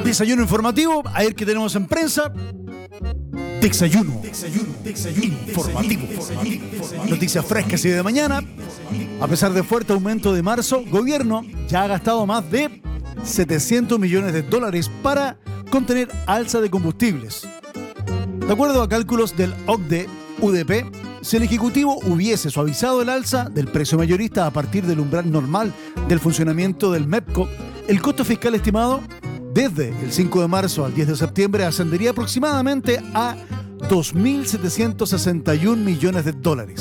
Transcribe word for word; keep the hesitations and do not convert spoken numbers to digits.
Desayuno informativo, a ver qué tenemos en prensa. Desayuno, desayuno, desayuno informativo. Noticias frescas y de mañana. A pesar de fuerte aumento de marzo, gobierno ya ha gastado más de setecientos millones de dólares para contener alza de combustibles. De acuerdo a cálculos del O C D E U D P, si el Ejecutivo hubiese suavizado el alza del precio mayorista a partir del umbral normal del funcionamiento del MEPCO, el costo fiscal estimado desde el cinco de marzo al diez de septiembre ascendería aproximadamente a dos mil setecientos sesenta y un millones de dólares.